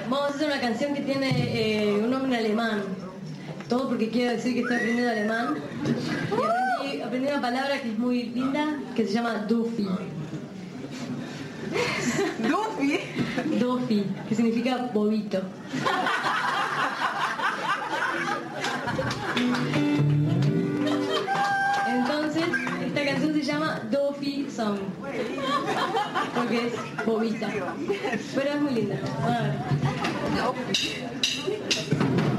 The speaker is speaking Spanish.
Vamos a hacer una canción que tiene un nombre en alemán. Todo porque quiero decir que estoy aprendiendo alemán. Y aprendí una palabra que es muy linda, que se llama Duffy. ¿Duffy? Duffy, que significa bobito. Entonces, esta canción se llama Duffy Song, porque es bobita. Pero es muy linda. A ver.